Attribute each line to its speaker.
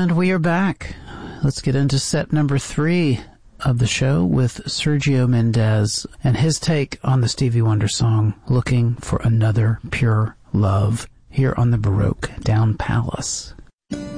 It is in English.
Speaker 1: And we are back. Let's get into set number 3 of the show with Sergio Mendes and his take on the Stevie Wonder song, Looking for Another Pure Love, here on the Baroque Down Palace.